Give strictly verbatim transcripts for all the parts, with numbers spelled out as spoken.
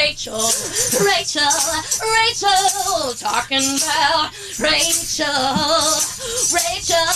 Rachel, Rachel, Rachel, talking about Rachel, Rachel.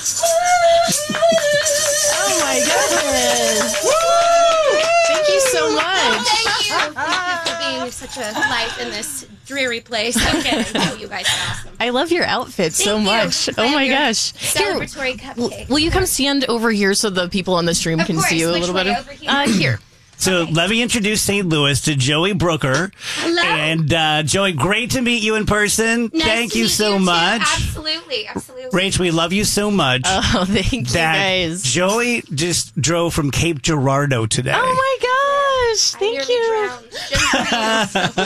Oh my goodness! Woo! Thank you so much. Thank you. Thank you for being such a light in this dreary place. I'm kidding. No, you guys are awesome. I love your outfit Thank so you. much. I Oh have my your gosh! Celebratory cupcake. Will you come stand over here so the people on the stream Of can course. see you a Which little way? bit? Over here? Uh, here. So Okay. let me introduce Saint Louis to Joey Brooker. Hello. And uh, Joey, great to meet you in person. Nice Thank to you meet so you too. much. Absolutely, absolutely. Rach, we love you so much. Oh, thank you that guys. Joey just drove from Cape Girardeau today. Oh my gosh! I Thank nearly you. drowned just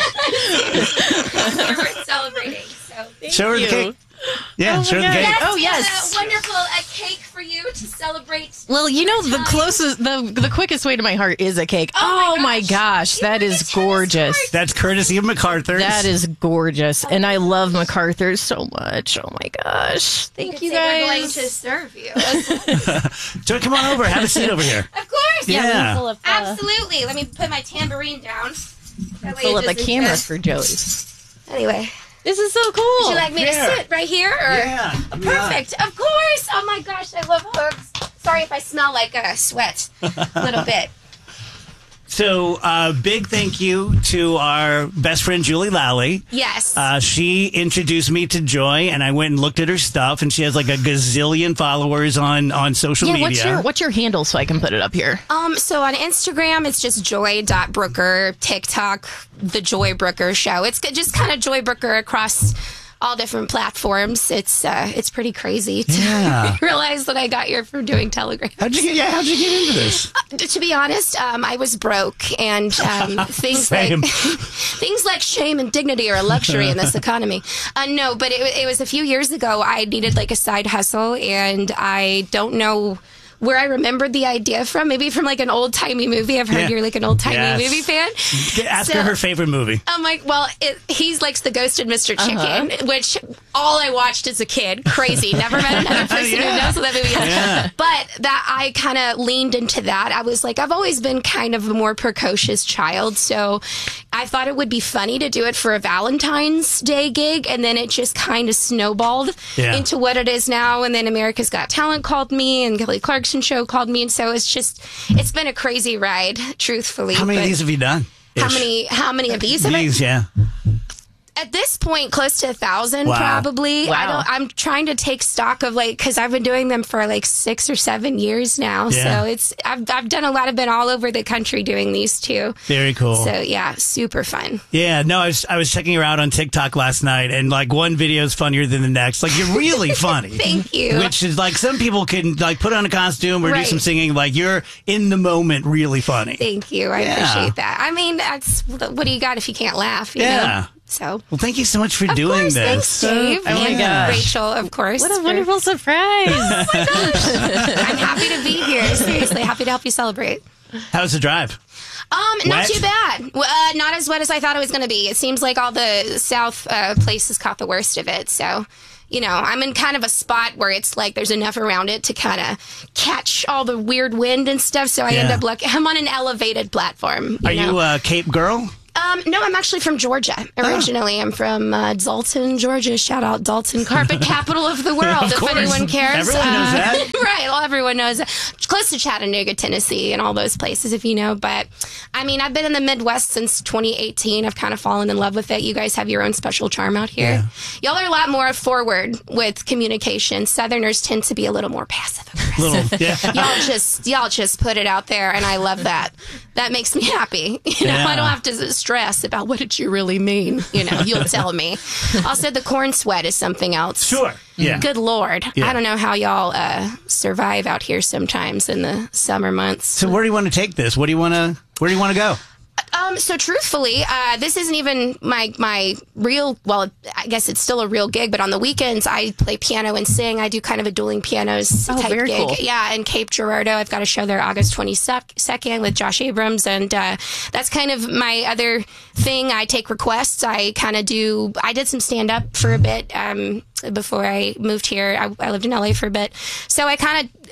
for you. We're celebrating. So. Thank Show her the you. cake. Yeah, Oh my show her the God. cake. Yes, Oh, we yes. have a wonderful a cake for you to celebrate. Well, you know, the Time. closest, the the quickest way to my heart is a cake. Oh Oh, my my gosh. gosh, You that bring is a tennis gorgeous. court. That's courtesy of MacArthur's. That is gorgeous, and I love MacArthur's so much. Oh my gosh, thank you We're going guys. to serve you. Joey, come on over. Have a seat over here. Of course. Yeah. Full of, uh, Absolutely. Let me put my tambourine down. That way full it of the doesn't camera just- for Joey. Anyway, This is so cool. would you like me Here. to sit right here? Or? Yeah. Oh, perfect. Of course. Oh my gosh, I love hugs. Sorry if I smell like a uh, sweat a little bit. So, uh, big thank you to our best friend, Julie Lally. Yes. Uh, she introduced me to Joy, and I went and looked at her stuff, and she has like a gazillion followers on, on social yeah, media. what's your what's your handle so I can put it up here? Um, so on Instagram, it's just joy.brooker. TikTok, The Joy Brooker Show. It's just kind of Joy Brooker across all different platforms. It's uh, it's pretty crazy to Yeah. realize that I got here from doing Telegram. How'd you get? Yeah, how'd you get into this? To be honest, um, I was broke, and um, things Same. like things like shame and dignity are a luxury in this economy. Uh, no, but it, it was a few years ago. I needed like a side hustle, and I don't know where I remembered the idea from. Maybe from like an old timey movie. I've heard Yeah. you're like an old timey Yes. movie fan. Ask So- her her favorite movie. I'm like, well, it, he's likes the Ghost of Mister Chicken, Uh-huh. which all I watched as a kid. Crazy. Never met another person Yeah. who knows what that movie is. Yeah. But that I kind of leaned into that. I was like, I've always been kind of a more precocious child, so I thought it would be funny to do it for a Valentine's Day gig, and then it just kind of snowballed Yeah. into what it is now. And then America's Got Talent called me, and Kelly Clarkson Show called me, and so it's just it's been a crazy ride, truthfully. How many but of these have you done? How Ish. many? How many of these have I These, yeah. at this point, close to a thousand, Wow. probably. I Wow. don't. I'm trying to take stock of like because I've been doing them for like six or seven years now. Yeah. So it's I've I've done a lot. I've been all over the country doing these too. Very cool. So yeah, super fun. Yeah, no, I was I was checking her out on TikTok last night, and like one video is funnier than the next. Like you're really funny. Thank you. Which is like some people can like put on a costume or do Right. some singing. Like you're in the moment, really funny. Thank you. I Yeah. appreciate that. I mean, that's what do you got if you can't laugh? You Yeah. Know? So. Well, thank you so much for Of doing course, this. thanks, Dave. Oh my and gosh. Rachel, of course. What a for- wonderful surprise! I'm happy to be here. Seriously, happy to help you celebrate. How's the drive? Um, not Wet? too bad. Uh, not as wet as I thought it was going to be. It seems like all the south uh, places caught the worst of it. So, you know, I'm in kind of a spot where it's like there's enough around it to kind of catch all the weird wind and stuff. So I end Yeah. up like I'm on an elevated platform. You Are know? you a Cape girl? Um, no, I'm actually from Georgia. Originally, I'm from uh, Dalton, Georgia. Shout out Dalton, carpet capital of the world. Of if course. anyone cares, Everyone knows Uh, that. right? Well, everyone knows that. Close to Chattanooga, Tennessee, and all those places, if you know. But I mean, I've been in the Midwest since twenty eighteen. I've kind of fallen in love with it. You guys have your own special charm out here. Y'all are a lot more forward with communication. Southerners tend to be a little more passive aggressive. Little, yeah. y'all just y'all just put it out there, and I love that. That makes me happy. You know, Yeah. I don't have to stress about what did you really mean. You know, you'll tell me. Also, the corn sweat is something else. Sure. Yeah. Good Lord, Yeah. I don't know how y'all uh, survive out here sometimes in the summer months. So where do you want to take this? What do you want to? Where do you want to go? Um, so truthfully, uh, this isn't even my my real. Well, I guess it's still a real gig, but on the weekends I play piano and sing. I do kind of a dueling pianos Oh, type very gig. cool. Yeah, in Cape Girardeau, I've got a show there August twenty-second with Josh Abrams, and uh, that's kind of my other thing. I take requests. I kind of do. I did some stand up for a bit um, before I moved here. I, I lived in L A for a bit, so I kind of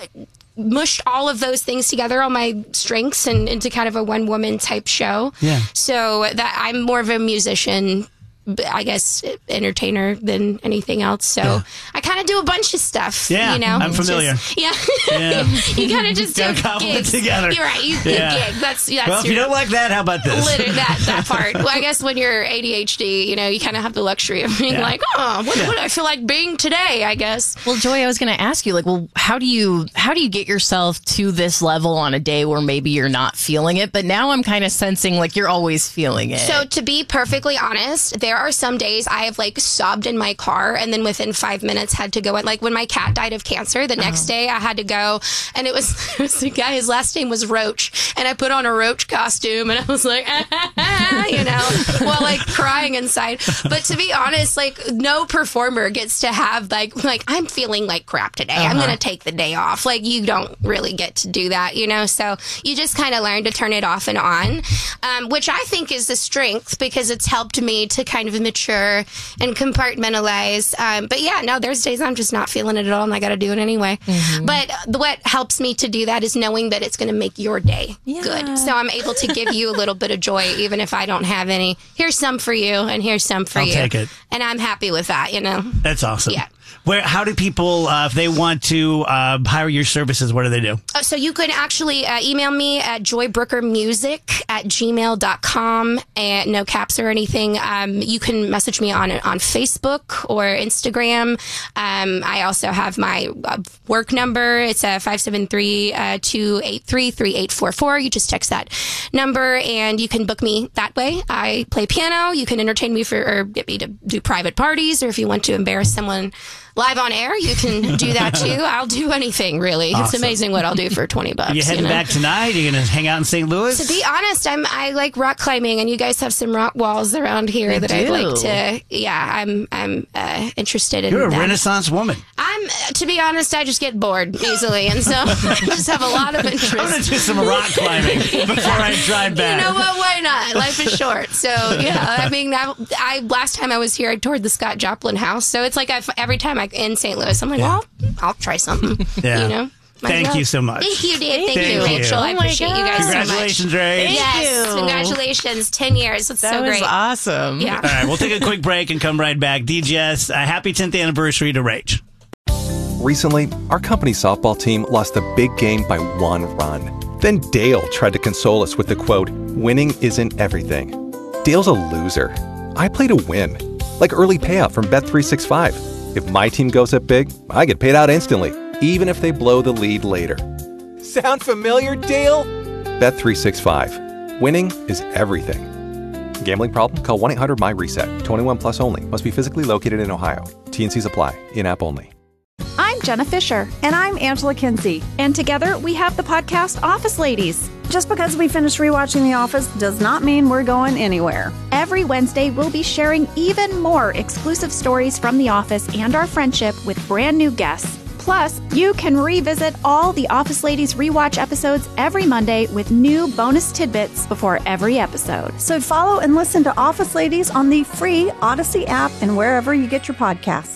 mushed all of those things together, all my strengths, and into kind of a one woman type show. Yeah. So that I'm more of a musician, I guess, entertainer than anything else. So yeah. I kind of do a bunch of stuff. Yeah, you know, I'm familiar. Just, yeah, yeah. You kind of just do cobble it gigs together. You're right. You yeah. gig. That's that's. Well, if your, you don't like that, how about this? Literally that that part. Well, I guess when you're A D H D, you know, you kind of have the luxury of being yeah. like, oh, what, yeah. what do I feel like being today? I guess. Well, Joy, I was going to ask you, like, well, how do you how do you get yourself to this level on a day where maybe you're not feeling it, but now I'm kind of sensing like you're always feeling it. So to be perfectly honest, there are some days I have like sobbed in my car and then within five minutes had to go in. Like when my cat died of cancer, the next oh. day I had to go, and it was, it was the guy, his last name was Roach, and I put on a Roach costume and I was like, ah, ah, ah, you know, while like crying inside. But to be honest, like no performer gets to have like, like I'm feeling like crap today. Uh-huh. I'm going to take the day off. Like you don't really get to do that, you know? So you just kind of learn to turn it off and on, um, which I think is a strength because it's helped me to kind of mature and compartmentalize. Um, but yeah, no, there's days I'm just not feeling it at all and I got to do it anyway. Mm-hmm. But what helps me to do that is knowing that it's going to make your day yeah. good. So I'm able to give you a little bit of joy, even if I don't have any. Here's some for you and here's some for I'll you. I'll take it. And I'm happy with that, you know? That's awesome. Yeah. Where? How do people, uh, if they want to uh, hire your services, what do they do? Uh, so you can actually uh, email me at joybrookermusic at gmail dot com, and no caps or anything. Um, you can message me on on Facebook or Instagram. Um, I also have my uh, work number. It's a five seven three, two eight three, three eight four four. You just text that number, and you can book me that way. I play piano. You can entertain me for, or get me to do private parties, or if you want to embarrass someone live on air, you can do that too. I'll do anything, really. Awesome. It's amazing what I'll do for twenty bucks. Are you heading you know? back tonight? Are you going to hang out in Saint Louis? To be honest, I'm I like rock climbing, and you guys have some rock walls around here I that do. I'd like to. Yeah, I'm I'm uh, interested in. You're a that. Renaissance woman. I'm to be honest, I just get bored easily, and so I just have a lot of interest. I'm going to do some rock climbing before I drive back. You know what? Why not? Life is short. So yeah, I mean, I, I last time I was here, I toured the Scott Joplin house. So it's like I've, every time I'm in Saint Louis, I'm like, yeah. well, I'll try something. Yeah. You know? Might Thank well. you so much. Thank you, Dave. Thank, Thank you, you, Rachel. Oh I appreciate you guys Congratulations, so much. Ray. Thank yes, you. Congratulations. ten years. That's that so was great. awesome. Yeah. All right, we'll take a quick break and come right back. D J S, a happy tenth anniversary to Rach. Recently, our company softball team lost a big game by one run. Then Dale tried to console us with the quote, "Winning isn't everything." Dale's a loser. I play to win. Like early payout from Bet three sixty-five. If my team goes up big, I get paid out instantly, even if they blow the lead later. Sound familiar, Dale? Bet three sixty-five. Winning is everything. Gambling problem? Call one eight hundred M Y reset. twenty-one plus only. Must be physically located in Ohio. T and Cs apply. In-app only. I'm Jenna Fisher. And I'm Angela Kinsey. And together we have the podcast Office Ladies. Just because we finished rewatching The Office does not mean we're going anywhere. Every Wednesday, we'll be sharing even more exclusive stories from The Office and our friendship with brand new guests. Plus, you can revisit all the Office Ladies rewatch episodes every Monday with new bonus tidbits before every episode. So follow and listen to Office Ladies on the free Odyssey app and wherever you get your podcasts.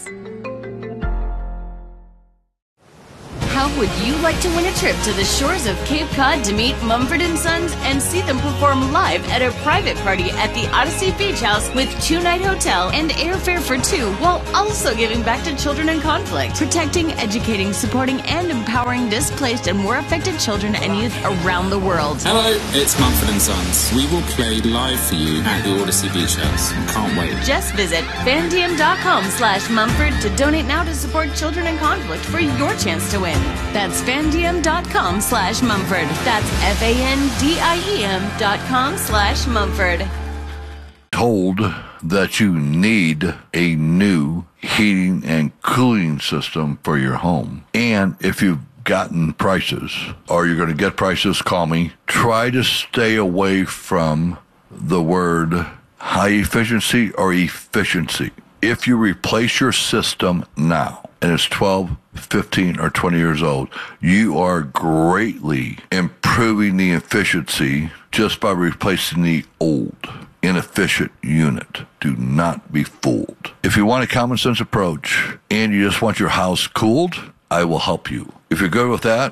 How would you like to win a trip to the shores of Cape Cod to meet Mumford and Sons and see them perform live at a private party at the Odyssey Beach House with two-night hotel and airfare for two, while also giving back to children in conflict, protecting, educating, supporting, and empowering displaced and war affected children and youth around the world? Hello, it's Mumford and Sons. We will play live for you at the Odyssey Beach House. Can't wait. Just visit fandiem.com slash Mumford to donate now to support children in conflict for your chance to win. That's fandiem.com slash Mumford. That's F-A-N-D-I-E-M dot com slash Mumford. Told that you need a new heating and cooling system for your home. And if you've gotten prices or you're going to get prices, call me. Try to stay away from the word high efficiency or efficiency. If you replace your system now, and it's twelve, fifteen, or twenty years old, you are greatly improving the efficiency just by replacing the old, inefficient unit. Do not be fooled. If you want a common sense approach and you just want your house cooled, I will help you. If you're good with that,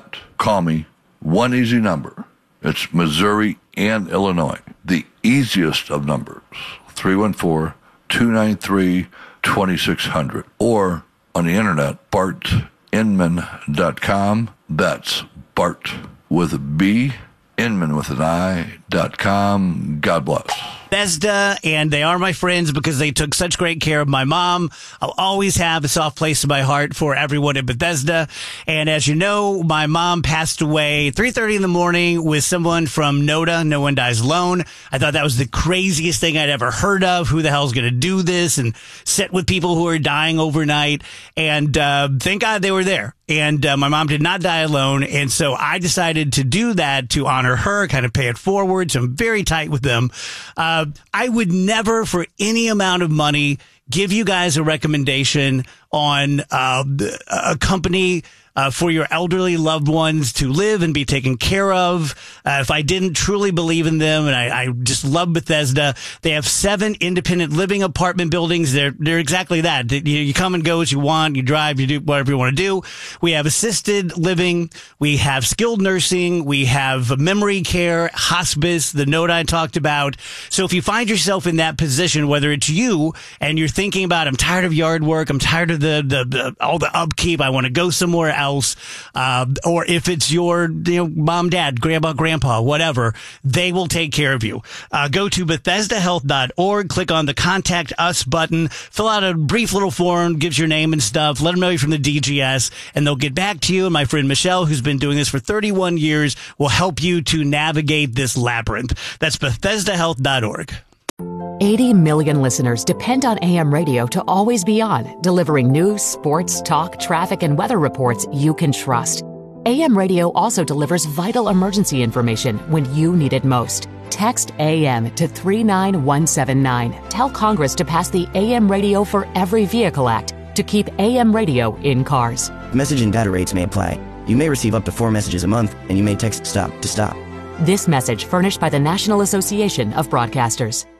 call me. One easy number. It's Missouri and Illinois. The easiest of numbers, three one four, two nine three, two six zero zero. Or on the internet, bart inman dot com. That's Bart with a B, Inman with an I, dot com. God bless. Bethesda, and they are my friends because they took such great care of my mom. I'll always have a soft place in my heart for everyone at Bethesda. And as you know, my mom passed away three thirty in the morning with someone from NODA, No One Dies Alone. I thought that was the craziest thing I'd ever heard of. Who the hell's going to do this and sit with people who are dying overnight? And uh, thank God they were there. And uh, my mom did not die alone. And so I decided to do that to honor her, kind of pay it forward. So I'm very tight with them. Uh, I would never, for any amount of money, give you guys a recommendation on uh, a company uh, for your elderly loved ones to live and be taken care of. Uh, if I didn't truly believe in them, and I, I just love Bethesda, they have seven independent living apartment buildings. They're they're exactly that. You, you come and go as you want. You drive. You do whatever you want to do. We have assisted living. We have skilled nursing. We have memory care, hospice, the note I talked about. So if you find yourself in that position, whether it's you and you're thinking about, I'm tired of yard work, I'm tired of the the, the all the upkeep, I want to go somewhere else, uh, or if it's your you know mom, dad, grandma, grandpa, whatever, they will take care of you. Uh, go to Bethesda Health dot org, click on the Contact Us button, fill out a brief little form, gives your name and stuff, let them know you're from the D G S, and they'll get back to you. And my friend Michelle, who's been doing this for thirty-one years, will help you to navigate this labyrinth. That's Bethesda Health dot org. eighty million listeners depend on A M radio to always be on, delivering news, sports, talk, traffic, and weather reports you can trust. A M radio also delivers vital emergency information when you need it most. Text A M to three nine one seven nine. Tell Congress to pass the A M Radio for Every Vehicle Act to keep A M radio in cars. Message and data rates may apply. You may receive up to four messages a month, and you may text STOP to stop. This message furnished by the National Association of Broadcasters.